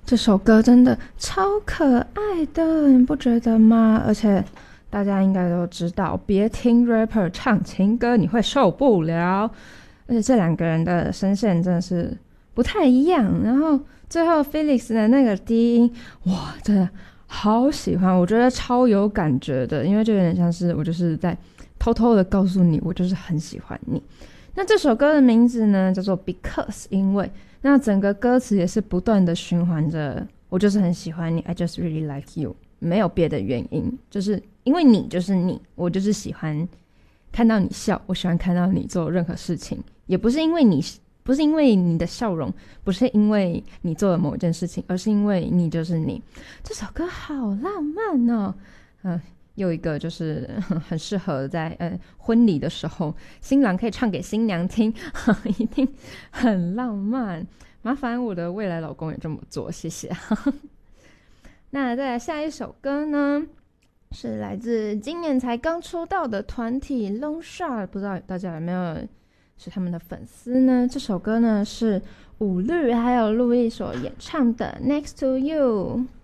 这首歌真的超可爱的，你不觉得吗？而且大家应该都知道，别听 rapper 唱情歌，你会受不了。而且这两个人的声线真的是不太一样。然后最后 Felix 的那个低音，哇，真的好喜欢，我觉得超有感觉的，因为就有点像是我就是在偷偷的告诉你，我就是很喜欢你。那这首歌的名字呢，叫做 Because， 因为那整个歌词也是不断的循环着，我就是很喜欢你 ，I just really like you， 没有别的原因，就是因为你就是你，我就是喜欢看到你笑，我喜欢看到你做任何事情，也不是因为你，不是因为你的笑容，不是因为你做了某一件事情，而是因为你就是你。这首歌好浪漫哦，又一个就是很适合在婚礼的时候，新郎可以唱给新娘听，一定很浪漫。麻烦我的未来老公也这么做，谢谢。那再来下一首歌呢，是来自今年才刚出道的团体 Long Shot， 不知道大家有没有是他们的粉丝呢？这首歌呢是5绿还有路易所演唱的 Next to You。